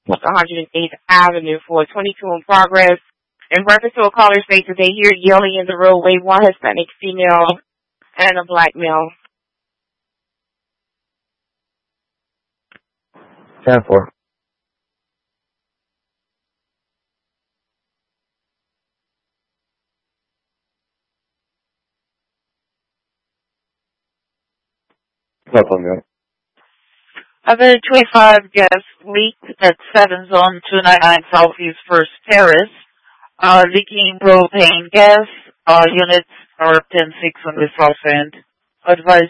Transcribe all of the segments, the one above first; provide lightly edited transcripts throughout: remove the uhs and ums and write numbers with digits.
108th Avenue for 22 in progress. In reference to a caller state that they hear yelling in the roadway, one Hispanic female and a black male. 10-4. Other 25 gas leak at 7 Zone 299 Southeast First Terrace. Leaking propane gas. Units are 10-6 on the south end. Advice.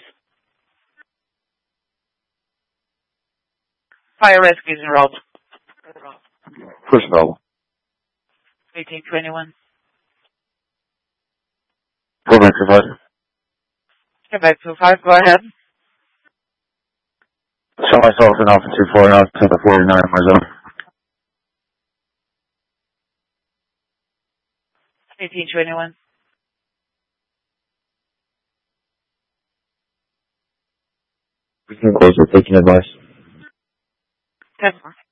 Fire rescue is en route. First available. 1821. Go back to 5. Come back to 5. Go ahead. Show myself in Alpha 24 and to the 49 in my zone. 1821. We can close with taking advice. 10-4.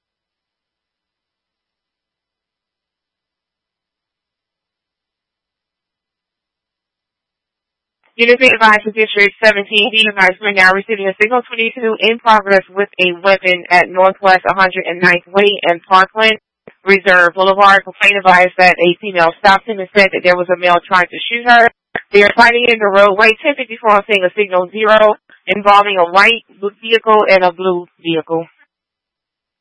Units advised to District 17, the advisement now receiving a signal 22 in progress with a weapon at Northwest 109th Way and Parkland Reserve Boulevard. Complaint advised that a female stopped him and said that there was a male trying to shoot her. They are fighting in the roadway. 1054 on seeing a signal 0 involving a white vehicle and a blue vehicle.